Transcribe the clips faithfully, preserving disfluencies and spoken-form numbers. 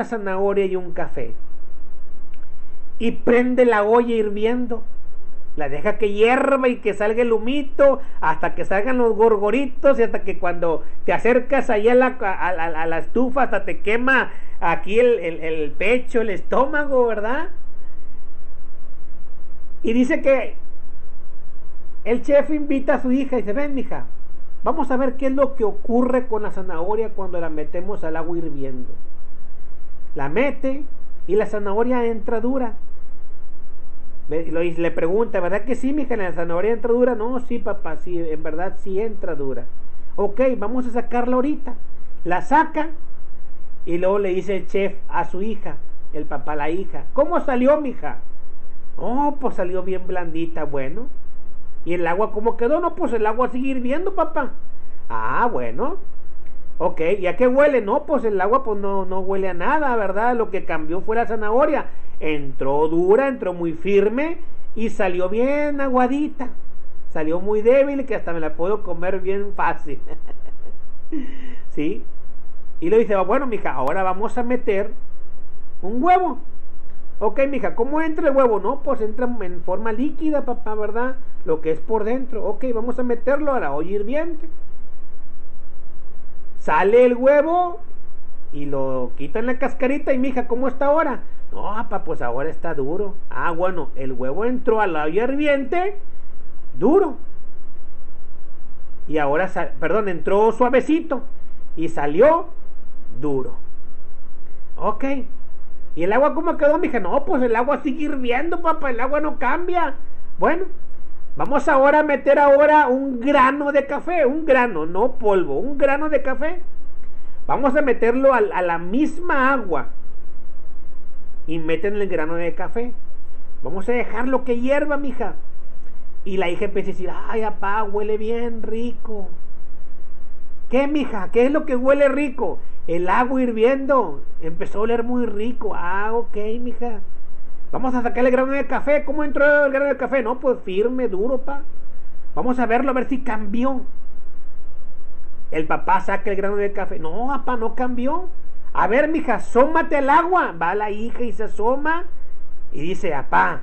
zanahoria y un café. Y prende la olla hirviendo. La deja que hierva y que salga el humito, hasta que salgan los gorgoritos, y hasta que cuando te acercas allá a la, a, a, a la estufa, hasta te quema aquí el, el, el pecho, el estómago, ¿verdad? Y dice que el chef invita a su hija y dice: ven, mija, vamos a ver qué es lo que ocurre con la zanahoria cuando la metemos al agua hirviendo. La mete y la zanahoria entra dura. Le pregunta: ¿verdad que sí, mija, la zanahoria entra dura? No, sí, papá, sí, en verdad sí entra dura. Ok, vamos a sacarla ahorita. La saca y luego le dice el chef a su hija, el papá a la hija: ¿cómo salió, mija? Oh, pues salió bien blandita. Bueno, ¿y el agua cómo quedó? No, pues el agua sigue hirviendo, papá. Ah, bueno. Ok, ¿y a qué huele? No, pues el agua pues no, no huele a nada, ¿verdad? Lo que cambió fue la zanahoria. Entró dura, entró muy firme y salió bien aguadita. Salió muy débil, que hasta me la puedo comer bien fácil. ¿Sí? Y le dice: bueno, mija, ahora vamos a meter un huevo. Ok, mija, ¿cómo entra el huevo? No, pues entra en forma líquida, papá, ¿verdad? Lo que es por dentro. Ok, vamos a meterlo a la olla hirviente. Sale el huevo y lo quitan la cascarita. Y mija, ¿cómo está ahora? No, papá, pues ahora está duro. Ah, bueno, el huevo entró a la olla hirviente duro. Y ahora, perdón, entró suavecito y salió duro. Ok. ¿Y el agua cómo quedó, mija? No, pues el agua sigue hirviendo, papá, el agua no cambia. Bueno, vamos ahora a meter ahora un grano de café, un grano, no polvo, un grano de café. Vamos a meterlo a, a la misma agua y meten el grano de café. Vamos a dejarlo que hierva, mija. Y la hija empieza a decir: ay, papá, huele bien rico. ¿Qué, mija? ¿Qué es lo que huele rico? El agua hirviendo. Empezó a oler muy rico. Ah, ok, mija. Vamos a sacar el grano de café. ¿Cómo entró el grano de café? No, pues firme, duro, pa. Vamos a verlo, a ver si cambió. El papá saca el grano de café. No, papá, no cambió. A ver, mija, asómate al agua. Va la hija y se asoma y dice: papá,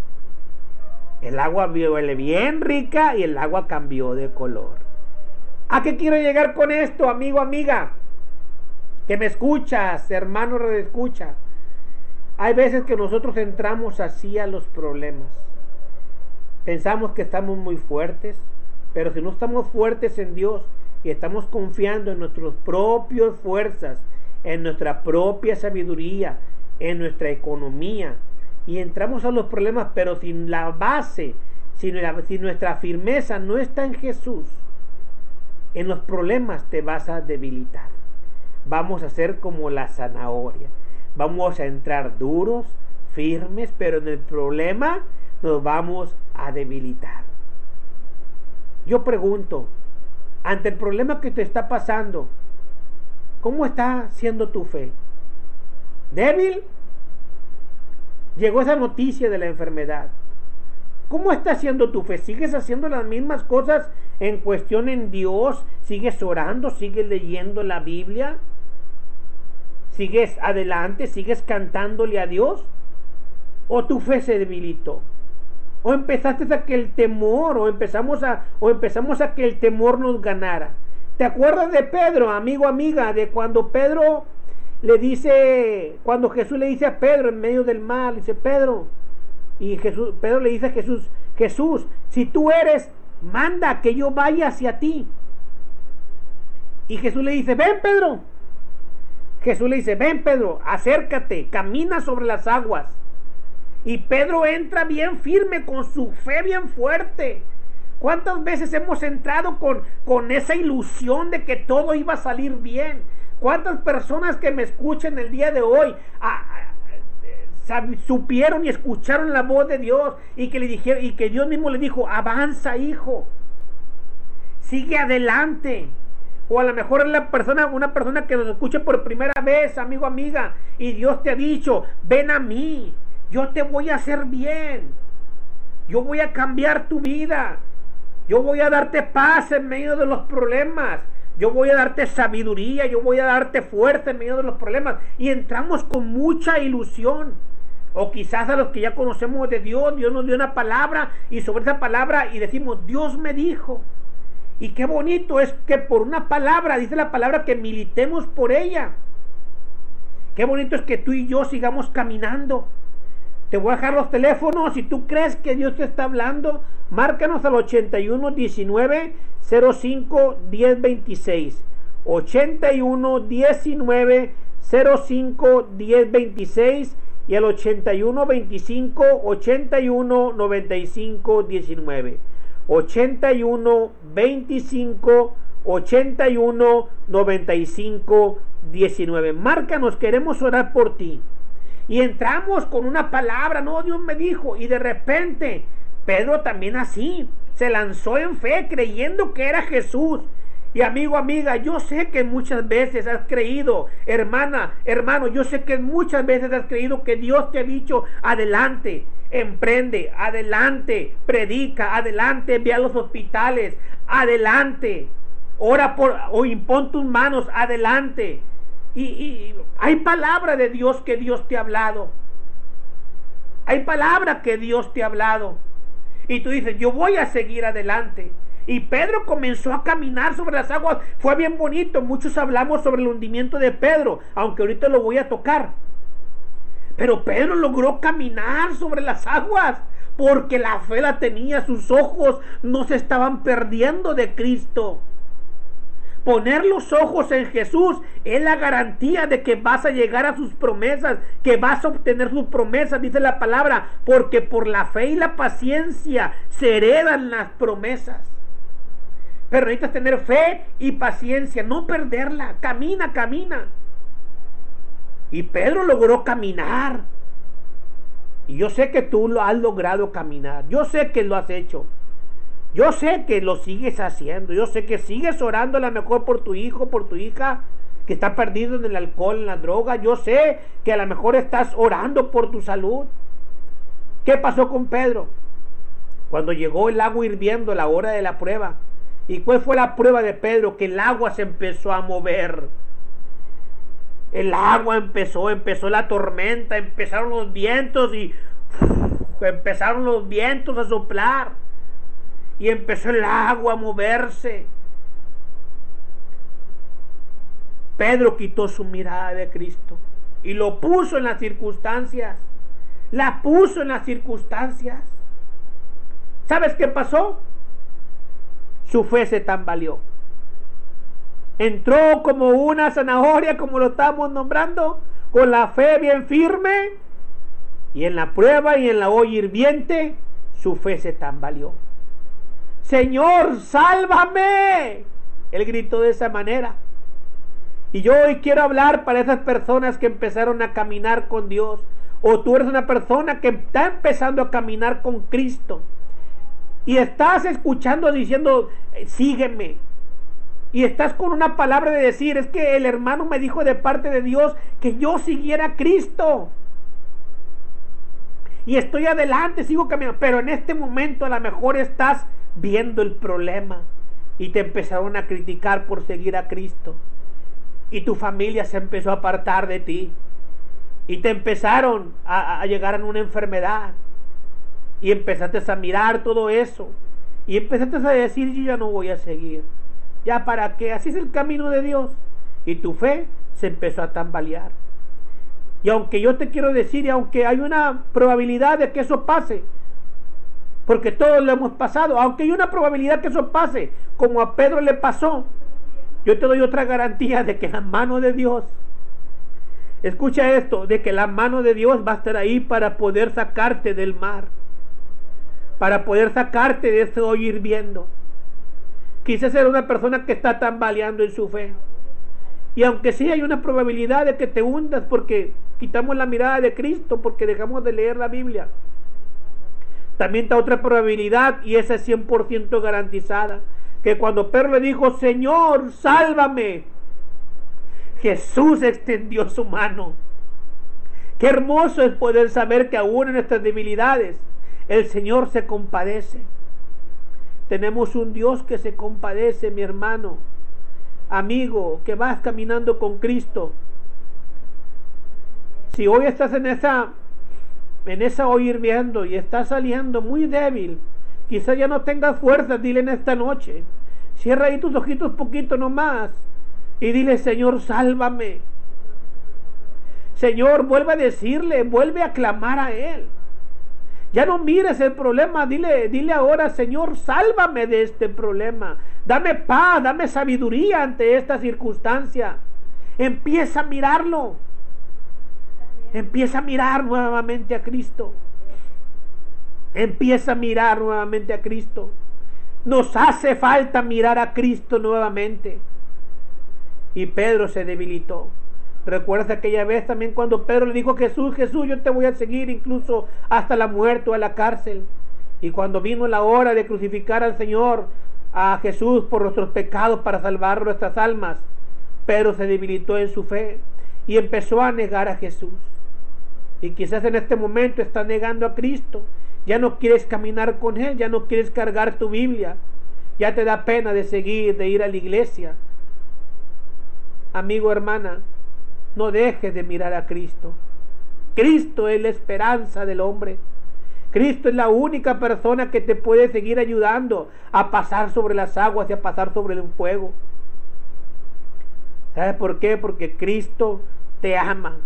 el agua huele bien rica y el agua cambió de color. ¿A qué quiero llegar con esto, amigo, amiga? Que me escuchas, hermano, redescucha. Hay veces que nosotros entramos así a los problemas. Pensamos que estamos muy fuertes, pero si no estamos fuertes en Dios y estamos confiando en nuestras propias fuerzas, en nuestra propia sabiduría, en nuestra economía, y entramos a los problemas, pero sin la base, si, la, si nuestra firmeza no está en Jesús, en los problemas te vas a debilitar. Vamos a ser como la zanahoria. Vamos a entrar duros, firmes, pero en el problema nos vamos a debilitar. Yo pregunto, ante el problema que te está pasando, ¿cómo está siendo tu fe? ¿Débil? Llegó esa noticia de la enfermedad. ¿Cómo está siendo tu fe? ¿Sigues haciendo las mismas cosas en cuestión en Dios? ¿Sigues orando? ¿Sigues leyendo la Biblia? ¿Sigues adelante? ¿Sigues cantándole a Dios? ¿O tu fe se debilitó? ¿O empezaste a que el temor, o empezamos a, o empezamos a que el temor nos ganara? ¿Te acuerdas de Pedro, amigo, amiga? De cuando Pedro le dice, cuando Jesús le dice a Pedro en medio del mar, dice: Pedro, y Jesús, Pedro le dice a Jesús: Jesús, si tú eres, manda que yo vaya hacia ti. Y Jesús le dice: ven, Pedro. Jesús le dice: ven, Pedro, acércate, camina sobre las aguas. Y Pedro entra bien firme, con su fe bien fuerte. ¿Cuántas veces hemos entrado con, con esa ilusión de que todo iba a salir bien? ¿Cuántas personas que me escuchan el día de hoy a, a, supieron y escucharon la voz de Dios y que le dijeron, y que Dios mismo le dijo: avanza, hijo, sigue adelante? O a lo mejor es la persona, una persona que nos escucha por primera vez, amigo, amiga, y Dios te ha dicho: ven a mí, yo te voy a hacer bien, yo voy a cambiar tu vida, yo voy a darte paz en medio de los problemas, yo voy a darte sabiduría, yo voy a darte fuerza en medio de los problemas. Y entramos con mucha ilusión. O quizás a los que ya conocemos de Dios, Dios nos dio una palabra y sobre esa palabra y decimos, Dios me dijo. Y qué bonito es que por una palabra, dice la palabra, que militemos por ella. Qué bonito es que tú y yo sigamos caminando. Te voy a dejar los teléfonos. Si tú crees que Dios te está hablando, márcanos al ochenta y uno, diecinueve, cero cinco, diez, veintiséis. ochenta y uno, diecinueve, cero cinco, diez, veintiséis y al ochenta y uno, veinticinco, ochenta y uno, noventa y cinco, diecinueve. ochenta y uno, veinticinco, ochenta y uno, noventa y cinco, diecinueve. Márcanos, queremos orar por ti. Y entramos con una palabra, no, Dios me dijo, y de repente Pedro también así se lanzó en fe creyendo que era Jesús. Y amigo, amiga, yo sé que muchas veces has creído, hermana, hermano, yo sé que muchas veces has creído que Dios te ha dicho, adelante, emprende, adelante, predica, adelante, ve a los hospitales, adelante, ora por, o impón tus manos, adelante. Y, y hay palabra de Dios que Dios te ha hablado. Hay palabra que Dios te ha hablado. Y tú dices, yo voy a seguir adelante. Y Pedro comenzó a caminar sobre las aguas. Fue bien bonito. Muchos hablamos sobre el hundimiento de Pedro, aunque ahorita lo voy a tocar. Pero Pedro logró caminar sobre las aguas porque la fe la tenía. Sus ojos no se estaban perdiendo de Cristo. Poner los ojos en Jesús es la garantía de que vas a llegar a sus promesas, que vas a obtener sus promesas, dice la palabra, porque por la fe y la paciencia se heredan las promesas. Pero necesitas tener fe y paciencia, no perderla. Camina, camina. Y Pedro logró caminar. Y yo sé que tú lo has logrado caminar. Yo sé que lo has hecho. Yo sé que lo sigues haciendo. Yo sé que sigues orando a lo mejor por tu hijo, por tu hija que está perdido en el alcohol, en la droga. Yo sé que a lo mejor estás orando por tu salud. ¿Qué pasó con Pedro? Cuando llegó el agua hirviendo, la hora de la prueba. ¿Y cuál fue la prueba de Pedro? Que el agua se empezó a mover. El agua empezó, empezó la tormenta, empezaron los vientos y uf, empezaron los vientos a soplar. Y empezó el agua a moverse. Pedro quitó su mirada de Cristo y lo puso en las circunstancias. La puso en las circunstancias. ¿Sabes qué pasó? Su fe se tambaleó. Entró como una zanahoria, como lo estamos nombrando, con la fe bien firme. Y en la prueba y en la olla hirviente, su fe se tambaleó. Señor, sálvame. Él gritó de esa manera. Y yo hoy quiero hablar para esas personas que empezaron a caminar con Dios. O tú eres una persona que está empezando a caminar con Cristo. Y estás escuchando diciendo, sígueme. Y estás con una palabra de decir, es que el hermano me dijo de parte de Dios que yo siguiera a Cristo. Y estoy adelante, sigo caminando. Pero en este momento a lo mejor estás viendo el problema. Y te empezaron a criticar por seguir a Cristo. Y tu familia se empezó a apartar de ti. Y te empezaron a, a llegar a una enfermedad. Y empezaste a mirar todo eso. Y empezaste a decir, yo ya no voy a seguir. ¿Ya para qué? Así es el camino de Dios. Y tu fe se empezó a tambalear. Y aunque yo te quiero decir, y aunque hay una probabilidad de que eso pase, porque todos lo hemos pasado, aunque hay una probabilidad que eso pase, como a Pedro le pasó, yo te doy otra garantía de que la mano de Dios, escucha esto, de que la mano de Dios va a estar ahí para poder sacarte del mar, para poder sacarte de ese hoyo hirviendo. Quizás ser una persona que está tambaleando en su fe. Y aunque sí hay una probabilidad de que te hundas porque quitamos la mirada de Cristo, porque dejamos de leer la Biblia, también está otra probabilidad, y esa es cien por ciento garantizada, que cuando Pedro le dijo, Señor, sálvame, Jesús extendió su mano. Qué hermoso es poder saber que aún en nuestras debilidades el Señor se compadece. Tenemos un Dios que se compadece, mi hermano. amigo, que vas caminando con Cristo, si hoy estás en esa, en esa hoy hirviendo y estás saliendo muy débil, quizás ya no tengas fuerzas, dile en esta noche, cierra ahí tus ojitos poquito nomás y dile: Señor, sálvame. Señor, vuelve a decirle, vuelve a clamar a Él. Ya no mires el problema, dile, dile ahora: Señor, sálvame de este problema. Dame paz, dame sabiduría ante esta circunstancia. Empieza a mirarlo. Empieza a mirar nuevamente a Cristo. Empieza a mirar nuevamente a Cristo. Nos hace falta mirar a Cristo nuevamente. Y Pedro se debilitó. Recuerda aquella vez también cuando Pedro le dijo a Jesús: Jesús, yo te voy a seguir incluso hasta la muerte o a la cárcel. Y cuando vino la hora de crucificar al Señor, a Jesús por nuestros pecados para salvar nuestras almas, Pedro se debilitó en su fe y empezó a negar a Jesús. Y quizás en este momento está negando a Cristo. Ya no quieres caminar con Él, ya no quieres cargar tu Biblia, ya te da pena de seguir, de ir a la iglesia. Amigo, hermana, no dejes de mirar a Cristo. Cristo es la esperanza del hombre. Cristo es la única persona que te puede seguir ayudando a pasar sobre las aguas y a pasar sobre el fuego. ¿Sabes por qué? Porque Cristo te ama.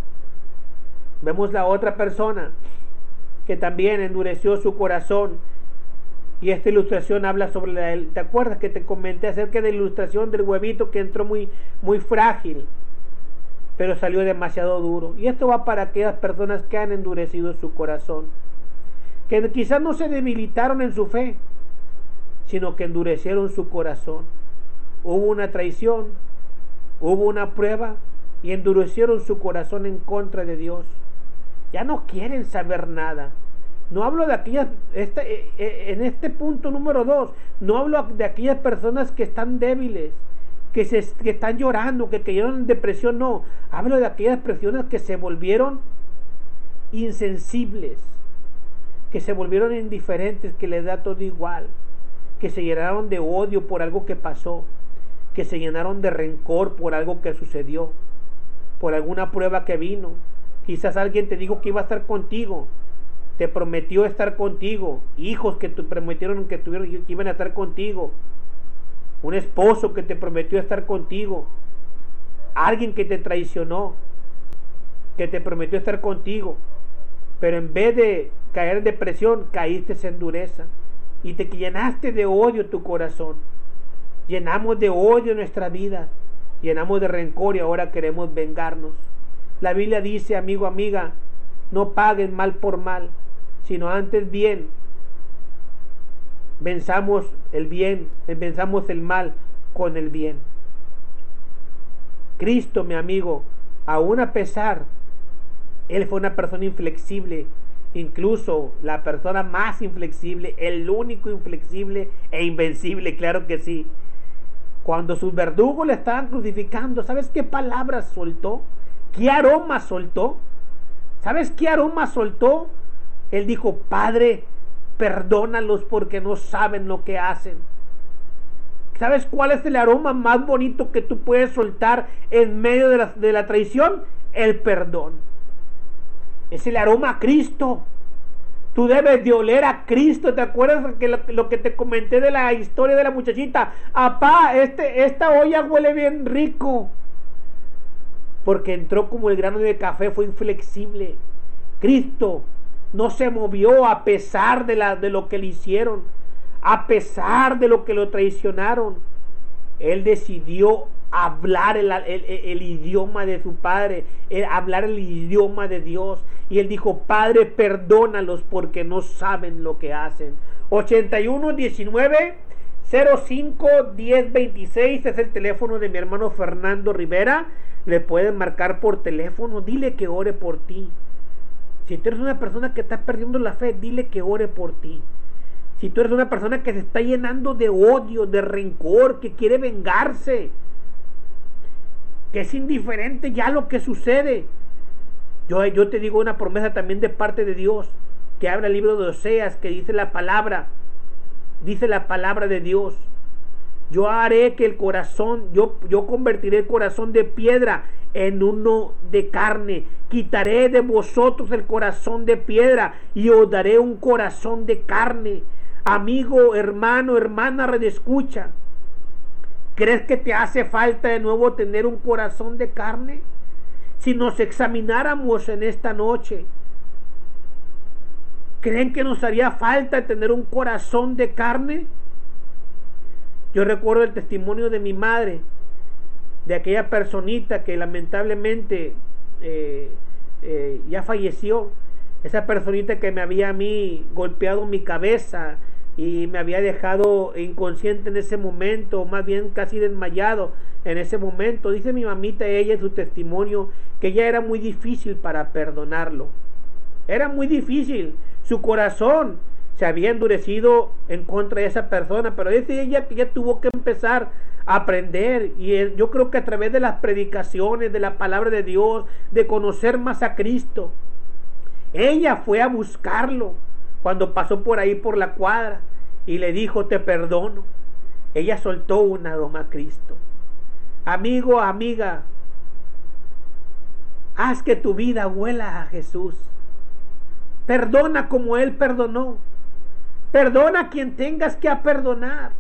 Vemos la otra persona que también endureció su corazón. Y esta ilustración habla sobre la... ¿Te acuerdas que te comenté acerca de la ilustración del huevito que entró muy, muy frágil, pero salió demasiado duro? Y esto va para aquellas personas que han endurecido su corazón, que quizás no se debilitaron en su fe, sino que endurecieron su corazón. Hubo una traición, hubo una prueba y endurecieron su corazón en contra de Dios. Ya no quieren saber nada. No hablo de aquellas, este, en este punto número dos, no hablo de aquellas personas que están débiles, que, se, que están llorando, que cayeron en depresión, no. Hablo de aquellas personas que se volvieron insensibles, que se volvieron indiferentes, que les da todo igual, que se llenaron de odio por algo que pasó, que se llenaron de rencor por algo que sucedió, por alguna prueba que vino. Quizás alguien te dijo que iba a estar contigo, te prometió estar contigo, hijos que te prometieron que, tuvieron, que iban a estar contigo, un esposo que te prometió estar contigo, alguien que te traicionó, que te prometió estar contigo, pero en vez de caer en depresión, caíste en dureza y te llenaste de odio tu corazón. Llenamos de odio nuestra vida, llenamos de rencor y ahora queremos vengarnos. La Biblia dice, amigo, amiga, no paguen mal por mal, sino antes bien. Venzamos el bien, venzamos el mal con el bien. Cristo, mi amigo, aún a pesar, Él fue una persona inflexible, incluso la persona más inflexible, el único inflexible e invencible, claro que sí. Cuando sus verdugos le estaban crucificando, ¿sabes qué palabras soltó? ¿Qué aroma soltó? ¿Sabes qué aroma soltó? Él dijo, Padre, perdónalos porque no saben lo que hacen. ¿Sabes cuál es el aroma más bonito que tú puedes soltar en medio de la, de la traición? El perdón. Es el aroma a Cristo. Tú debes de oler a Cristo. ¿Te acuerdas que lo, lo que te comenté de la historia de la muchachita? Apá, este, esta olla huele bien rico. Porque entró como el grano de café, fue inflexible. Cristo no se movió a pesar de, la, de lo que le hicieron, a pesar de lo que lo traicionaron. Él decidió hablar el, el, el, el idioma de su Padre, el, hablar el idioma de Dios. Y él dijo, Padre, perdónalos porque no saben lo que hacen. ochenta y uno, diecinueve, cero cinco, diez, veintiséis es el teléfono de mi hermano Fernando Rivera. Le pueden marcar por teléfono, dile que ore por ti. Si tú eres una persona que está perdiendo la fe, dile que ore por ti. Si tú eres una persona que se está llenando de odio, de rencor, que quiere vengarse, que es indiferente ya lo que sucede, yo, yo te digo una promesa también de parte de Dios, que habla el libro de Oseas, que dice la palabra, dice la palabra de Dios, Yo haré que el corazón, yo, yo convertiré el corazón de piedra en uno de carne. Quitaré de vosotros el corazón de piedra y os daré un corazón de carne. Amigo, hermano, hermana, redescucha. ¿Crees que te hace falta de nuevo tener un corazón de carne? Si nos examináramos en esta noche, ¿creen que nos haría falta tener un corazón de carne? Yo recuerdo el testimonio de mi madre, de aquella personita que lamentablemente eh, eh, ya falleció. Esa personita que me había a mí golpeado mi cabeza y me había dejado inconsciente en ese momento, más bien casi desmayado en ese momento. Dice mi mamita, ella en su testimonio, que ya era muy difícil para perdonarlo. Era muy difícil. Su corazón se había endurecido en contra de esa persona, pero dice ella que ya tuvo que empezar a aprender, y yo creo que a través de las predicaciones, de la palabra de Dios, de conocer más a Cristo, ella fue a buscarlo cuando pasó por ahí por la cuadra y le dijo, te perdono. Ella soltó un aroma a Cristo. Amigo, amiga, haz que tu vida huela a Jesús. Perdona como Él perdonó. Perdona a quien tengas que perdonar.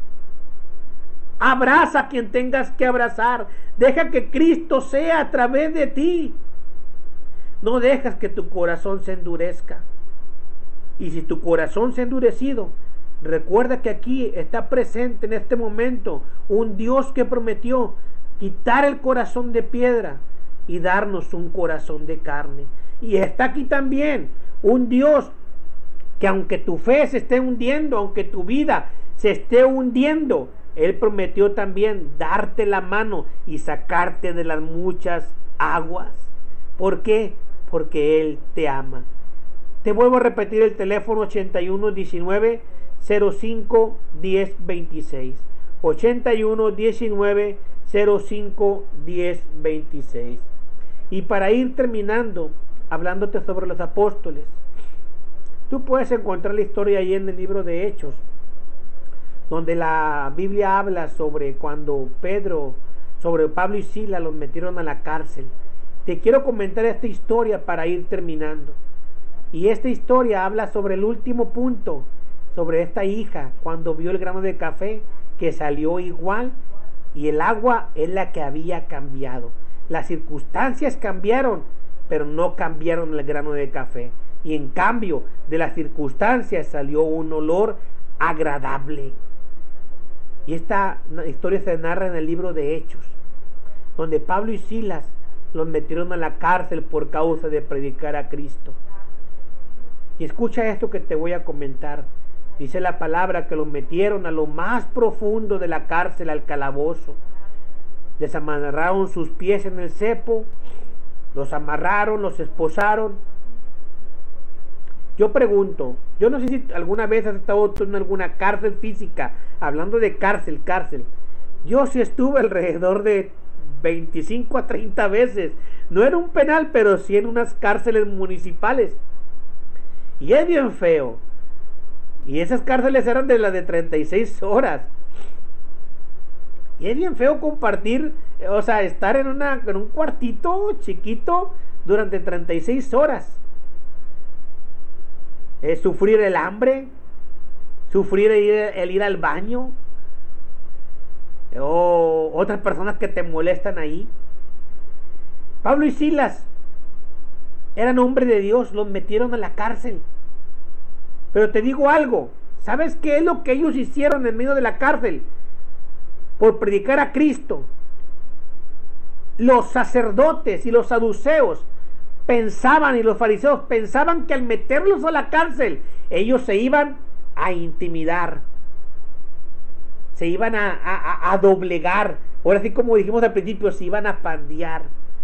Abraza a quien tengas que abrazar. Deja que Cristo sea a través de ti. No dejas que tu corazón se endurezca. Y si tu corazón se ha endurecido, recuerda que aquí está presente en este momento un Dios que prometió quitar el corazón de piedra y darnos un corazón de carne. Y está aquí también un Dios que aunque tu fe se esté hundiendo, aunque tu vida se esté hundiendo, Él prometió también darte la mano y sacarte de las muchas aguas. ¿Por qué? Porque Él te ama. Te vuelvo a repetir el teléfono ochenta y uno diecinueve cero cinco diez veintiséis. ochenta y uno diecinueve cero cinco diez veintiséis. Y para ir terminando, hablándote sobre los apóstoles, tú puedes encontrar la historia ahí en el libro de Hechos, donde la Biblia habla sobre cuando Pedro, sobre Pablo y Silas los metieron a la cárcel. Te quiero comentar esta historia para ir terminando. Y esta historia habla sobre el último punto, sobre esta hija, cuando vio el grano de café que salió igual y el agua es la que había cambiado. Las circunstancias cambiaron, pero no cambiaron el grano de café. Y en cambio de las circunstancias salió un olor agradable. Y esta historia se narra en el libro de Hechos, donde Pablo y Silas los metieron a la cárcel por causa de predicar a Cristo. Y escucha esto que te voy a comentar. Dice la palabra que los metieron a lo más profundo de la cárcel, al calabozo. Les amarraron sus pies en el cepo, los amarraron, los esposaron. Yo pregunto, yo no sé si alguna vez has estado tú en alguna cárcel física, hablando de cárcel, cárcel. Yo sí estuve alrededor de veinticinco a treinta veces. No era un penal, pero sí en unas cárceles municipales. Y es bien feo. Y esas cárceles eran de las de treinta y seis horas. Y es bien feo compartir, o sea, estar en, una, en un cuartito chiquito durante treinta y seis horas. Es sufrir el hambre, sufrir el ir, el ir al baño, o otras personas que te molestan ahí. Pablo y Silas eran hombres de Dios, los metieron a la cárcel. Pero te digo algo, ¿sabes qué es lo que ellos hicieron en medio de la cárcel? Por predicar a Cristo. Los sacerdotes y los saduceos pensaban, y los fariseos pensaban que al meterlos a la cárcel, ellos se iban a intimidar, se iban a, a, a doblegar. Ahora sí, como dijimos al principio, se iban a pandear.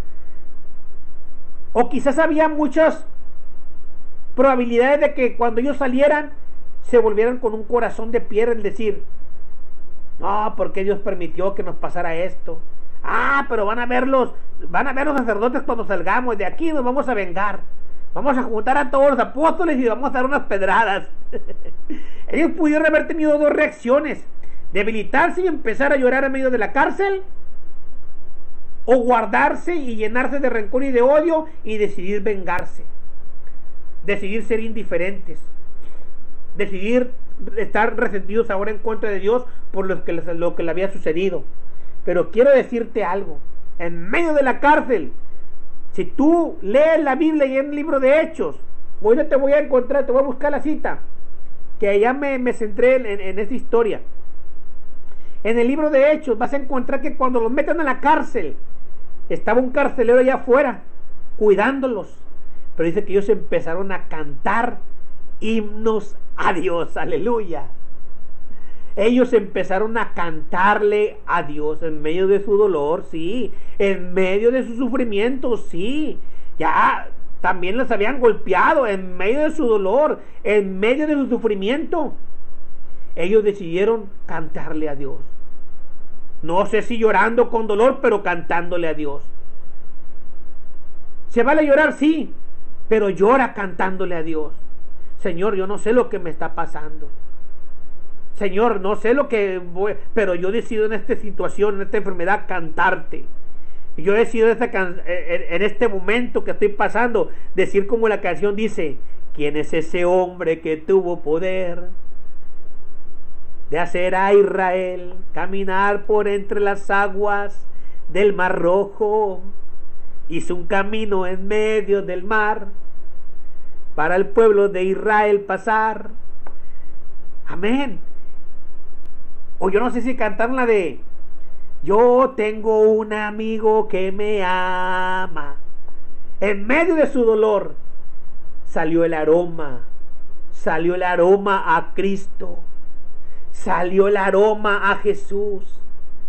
O quizás había muchas probabilidades de que cuando ellos salieran se volvieran con un corazón de piedra, es decir, no, porque Dios permitió que nos pasara esto. Ah, pero van a verlos, van a ver los sacerdotes cuando salgamos de aquí, nos vamos a vengar. Vamos a juntar a todos los apóstoles y vamos a dar unas pedradas. Ellos pudieron haber tenido dos reacciones. ¿Debilitarse y empezar a llorar en medio de la cárcel? ¿O guardarse y llenarse de rencor y de odio y decidir vengarse? Decidir ser indiferentes. Decidir estar resentidos ahora en contra de Dios por lo que, lo que le había sucedido. Pero quiero decirte algo. En medio de la cárcel, si tú lees la Biblia y en el libro de Hechos, hoy no te voy a encontrar, te voy a buscar la cita, que allá me, me centré en, en esta historia. En el libro de Hechos vas a encontrar que cuando los meten a la cárcel, estaba un carcelero allá afuera, cuidándolos. Pero dice que ellos empezaron a cantar himnos a Dios, aleluya. Ellos empezaron a cantarle a Dios en medio de su dolor, sí. En medio de su sufrimiento, sí. Ya también los habían golpeado en medio de su dolor, en medio de su sufrimiento. Ellos decidieron cantarle a Dios. No sé si llorando con dolor, pero cantándole a Dios. ¿Se vale llorar? Sí, pero llora cantándole a Dios. Señor, yo no sé lo que me está pasando. Señor, no sé lo que voy, pero yo decido en esta situación, en esta enfermedad, cantarte. Yo decido en, esta, en este momento que estoy pasando, decir como la canción dice: ¿quién es ese hombre que tuvo poder de hacer a Israel caminar por entre las aguas del Mar Rojo? Hizo un camino en medio del mar para el pueblo de Israel pasar. Amén. O yo no sé si cantar la de: yo tengo un amigo que me ama. En medio de su dolor salió el aroma, salió el aroma a Cristo, salió el aroma a Jesús.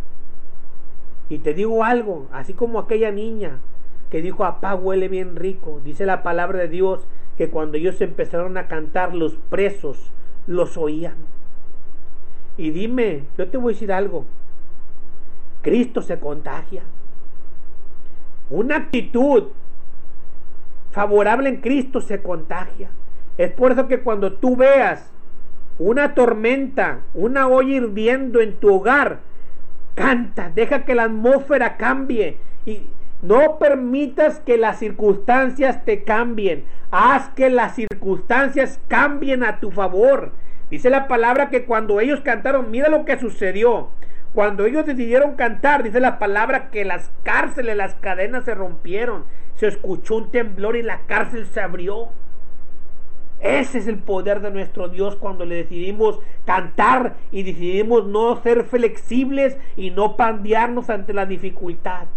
Y te digo algo, así como aquella niña que dijo: apá, huele bien rico. Dice la palabra de Dios que cuando ellos empezaron a cantar, los presos los oían. Y dime, yo te voy a decir algo: Cristo se contagia. Una actitud favorable en Cristo se contagia. Es por eso que cuando tú veas una tormenta, una olla hirviendo en tu hogar, canta, deja que la atmósfera cambie y no permitas que las circunstancias te cambien. Haz que las circunstancias cambien a tu favor. Dice la palabra que cuando ellos cantaron, mira lo que sucedió. Cuando ellos decidieron cantar, dice la palabra que las cárceles, las cadenas se rompieron. Se escuchó un temblor y la cárcel se abrió. Ese es el poder de nuestro Dios cuando le decidimos cantar y decidimos no ser flexibles y no pandearnos ante la dificultad.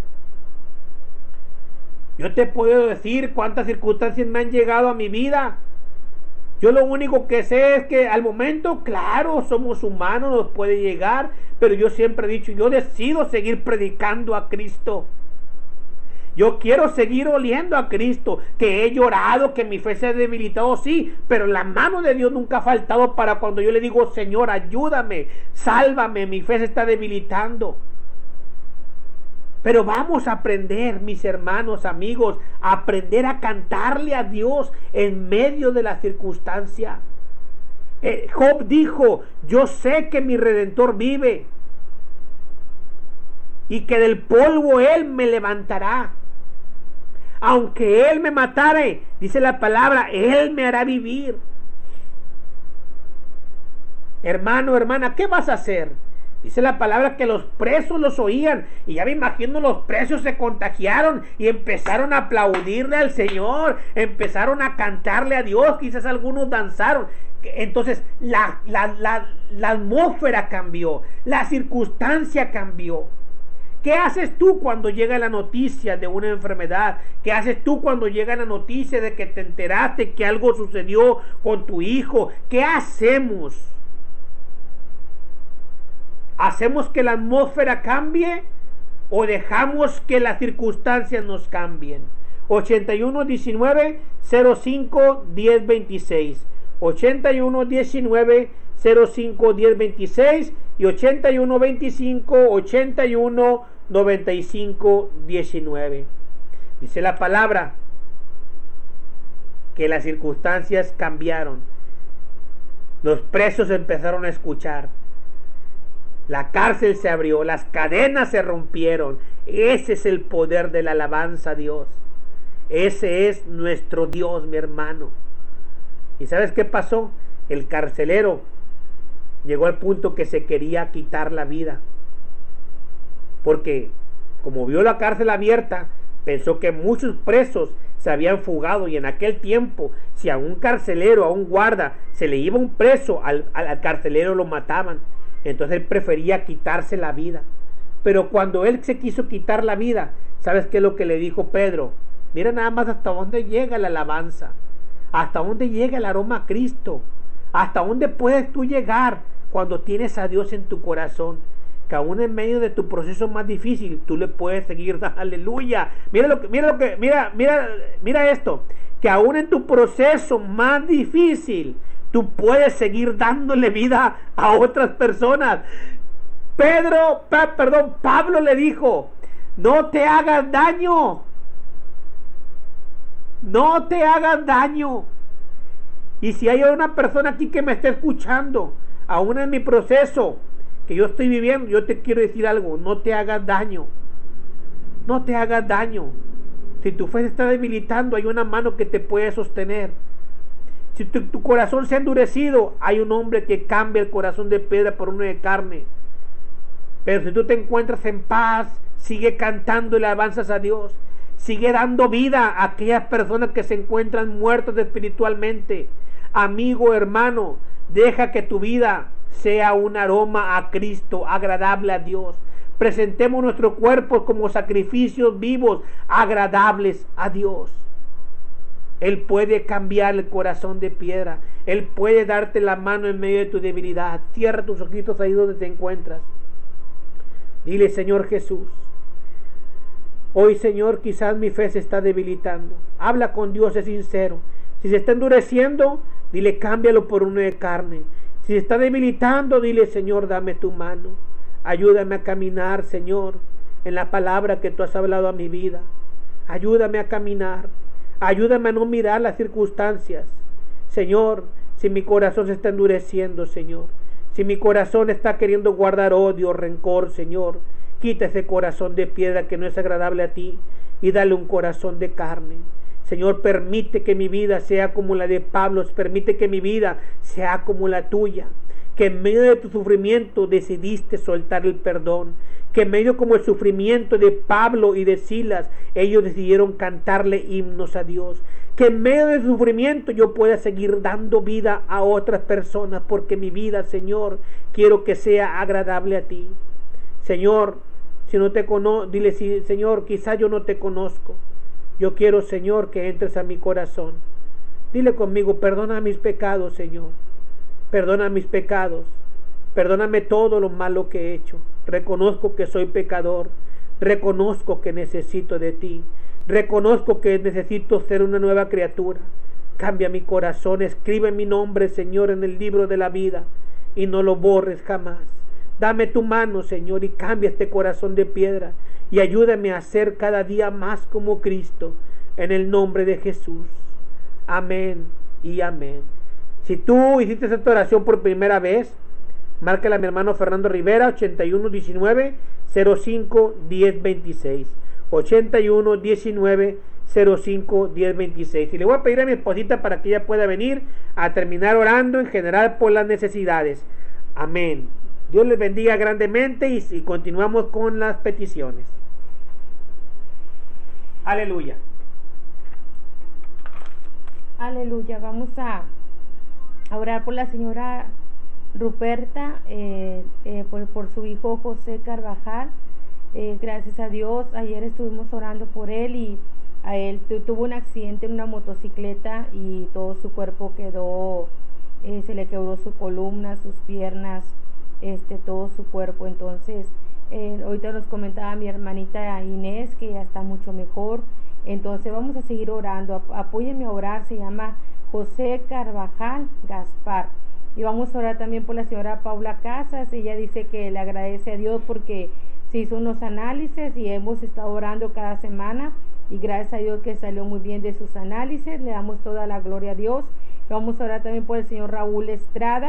Yo te puedo decir cuántas circunstancias me han llegado a mi vida. Yo lo único que sé es que al momento, claro, somos humanos, nos puede llegar, pero yo siempre he dicho, yo decido seguir predicando a Cristo. Yo quiero seguir oliendo a Cristo, que he llorado, que mi fe se ha debilitado, sí, pero la mano de Dios nunca ha faltado para cuando yo le digo: Señor, ayúdame, sálvame, mi fe se está debilitando. Pero vamos a aprender, mis hermanos, amigos, a aprender a cantarle a Dios en medio de la circunstancia. Eh, Job dijo: yo sé que mi Redentor vive y que del polvo Él me levantará. Aunque Él me matare, dice la palabra, Él me hará vivir. Hermano, hermana, ¿qué vas a hacer? Dice la palabra que los presos los oían. Y ya me imagino los presos se contagiaron y empezaron a aplaudirle al Señor. Empezaron a cantarle a Dios. Quizás algunos danzaron. Entonces la, la, la, la atmósfera cambió. La circunstancia cambió. ¿Qué haces tú cuando llega la noticia de una enfermedad? ¿Qué haces tú cuando llega la noticia de que te enteraste que algo sucedió con tu hijo? ¿Qué hacemos? ¿Hacemos que la atmósfera cambie o dejamos que las circunstancias nos cambien? ochenta y uno diecinueve cero cinco diez veintiséis, ochenta y uno diecinueve cero cinco diez veintiséis y ochenta y uno veinticinco ochenta y uno noventa y cinco diecinueve. Dice la palabra que las circunstancias cambiaron. Los presos empezaron a escuchar. La cárcel se abrió, las cadenas se rompieron. Ese es el poder de la alabanza a Dios. Ese es nuestro Dios, mi hermano. ¿Y sabes qué pasó? El carcelero llegó al punto que se quería quitar la vida. Porque como vio la cárcel abierta, pensó que muchos presos se habían fugado, y en aquel tiempo, si a un carcelero, a un guarda, se le iba un preso, al, al, al carcelero lo mataban. Entonces él prefería quitarse la vida. Pero cuando él se quiso quitar la vida, ¿sabes qué es lo que le dijo Pedro? Mira nada más hasta dónde llega la alabanza, hasta dónde llega el aroma a Cristo, hasta dónde puedes tú llegar cuando tienes a Dios en tu corazón. Que aún en medio de tu proceso más difícil, tú le puedes seguir, aleluya. Mira lo que, mira lo que, mira, mira, mira esto, que aún en tu proceso más difícil, tú puedes seguir dándole vida a otras personas. Pedro, pa, perdón, Pablo le dijo, no te hagas daño, no te hagas daño. Y si hay una persona aquí que me está escuchando, aún en mi proceso que yo estoy viviendo, yo te quiero decir algo, no te hagas daño, no te hagas daño. Si tu fe se está debilitando, hay una mano que te puede sostener. Si tu, tu corazón se ha endurecido, hay un hombre que cambia el corazón de piedra por uno de carne. Pero si tú te encuentras en paz, sigue cantando y le avanzas a Dios, sigue dando vida a aquellas personas que se encuentran muertas espiritualmente. Amigo, hermano, deja que tu vida sea un aroma a Cristo, agradable a Dios. Presentemos nuestro cuerpo como sacrificios vivos, agradables a Dios. Él puede cambiar el corazón de piedra. Él puede darte la mano en medio de tu debilidad. Cierra tus ojitos ahí donde te encuentras. Dile, Señor Jesús, hoy, Señor, quizás mi fe se está debilitando. Habla con Dios, es sincero. Si se está endureciendo, dile, cámbialo por uno de carne. Si se está debilitando, dile, Señor, dame tu mano. Ayúdame a caminar, Señor, en la palabra que tú has hablado a mi vida. Ayúdame a caminar. Ayúdame a no mirar las circunstancias. Señor, si mi corazón se está endureciendo, Señor, si mi corazón está queriendo guardar odio, rencor, Señor, quita ese corazón de piedra que no es agradable a ti y dale un corazón de carne. Señor, permite que mi vida sea como la de Pablo, permite que mi vida sea como la tuya, que en medio de tu sufrimiento decidiste soltar el perdón, que en medio como el sufrimiento de Pablo y de Silas, ellos decidieron cantarle himnos a Dios, que en medio del sufrimiento yo pueda seguir dando vida a otras personas, porque mi vida, Señor, quiero que sea agradable a ti. Señor, si no te conozco, dile, Señor, quizá yo no te conozco. Yo quiero, Señor, que entres a mi corazón. Dile conmigo, perdona mis pecados, Señor. Perdona mis pecados. Perdóname todo lo malo que he hecho. Reconozco que soy pecador. Reconozco que necesito de ti. Reconozco que necesito ser una nueva criatura. Cambia mi corazón. Escribe mi nombre, Señor, en el libro de la vida y no lo borres jamás. Dame tu mano, Señor, y cambia este corazón de piedra y ayúdame a ser cada día más como Cristo, en el nombre de Jesús. Amén y amén. Si tú hiciste esta oración por primera vez, márcala a mi hermano Fernando Rivera, ochenta y uno diecinueve cero cinco diez veintiséis, ochenta y uno diecinueve cero cinco diez veintiséis. Y le voy a pedir a mi esposita para que ella pueda venir a terminar orando en general por las necesidades. Amén. Dios les bendiga grandemente y, y continuamos con las peticiones. Aleluya. Aleluya. Vamos a, a orar por la señora Ruperta, eh, eh, por, por su hijo José Carvajal. Eh, gracias a Dios, ayer estuvimos orando por él y a él tuvo un accidente en una motocicleta y todo su cuerpo quedó, eh, se le quebró su columna, sus piernas, este, todo su cuerpo. Entonces, eh, ahorita nos comentaba mi hermanita Inés que ya está mucho mejor. Entonces vamos a seguir orando. Ap apóyenme a orar. Se llama José Carvajal Gaspar. Y vamos a orar también por la señora Paula Casas. Ella dice que le agradece a Dios porque se hizo unos análisis y hemos estado orando cada semana y gracias a Dios que salió muy bien de sus análisis. Le damos toda la gloria a Dios. Vamos a orar también por el señor Raúl Estrada.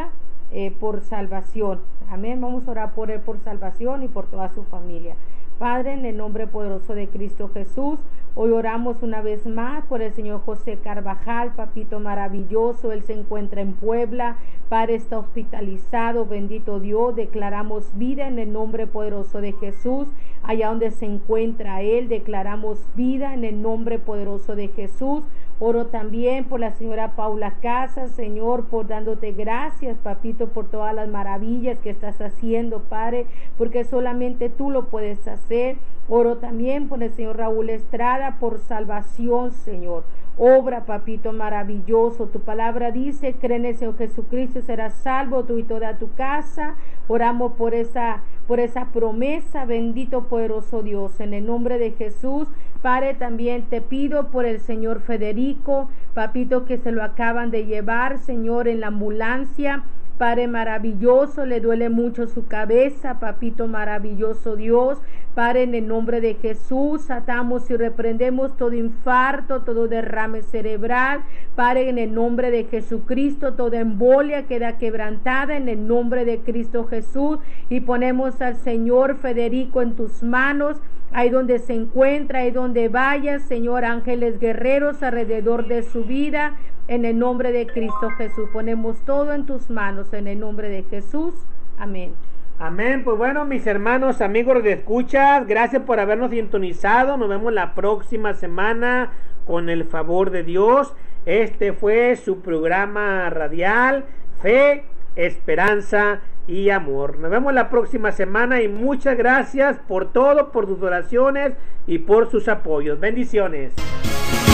eh, por salvación. Amén. Vamos a orar por él por salvación y por toda su familia. Padre, en el nombre poderoso de Cristo Jesús, hoy oramos una vez más por el señor José Carvajal, papito maravilloso. Él se encuentra en Puebla, Padre, está hospitalizado, bendito Dios. Declaramos vida en el nombre poderoso de Jesús. Allá donde se encuentra él, declaramos vida en el nombre poderoso de Jesús. Oro también por la señora Paula Casas, Señor, por dándote gracias, papito, por todas las maravillas que estás haciendo, Padre, porque solamente tú lo puedes hacer. Oro también por el señor Raúl Estrada, por salvación, Señor. Obra, papito maravilloso. Tu palabra dice, cree en el Señor Jesucristo y serás salvo tú y toda tu casa. Oramos por esa, por esa promesa, bendito poderoso Dios, en el nombre de Jesús. Padre, también te pido por el señor Federico, papito, que se lo acaban de llevar, Señor, en la ambulancia. Padre maravilloso, le duele mucho su cabeza, papito maravilloso Dios. Padre, en el nombre de Jesús, atamos y reprendemos todo infarto, todo derrame cerebral. Padre, en el nombre de Jesucristo, toda embolia queda quebrantada en el nombre de Cristo Jesús. Y ponemos al señor Federico en tus manos, ahí donde se encuentra, ahí donde vaya, Señor, ángeles guerreros alrededor de su vida. En el nombre de Cristo Jesús, ponemos todo en tus manos, en el nombre de Jesús. Amén. Amén. Pues bueno, mis hermanos, amigos de escuchas, gracias por habernos sintonizado. Nos vemos la próxima semana con el favor de Dios. Este fue su programa radial, Fe, Esperanza y Amor. Nos vemos la próxima semana y muchas gracias por todo, por sus oraciones y por sus apoyos. Bendiciones.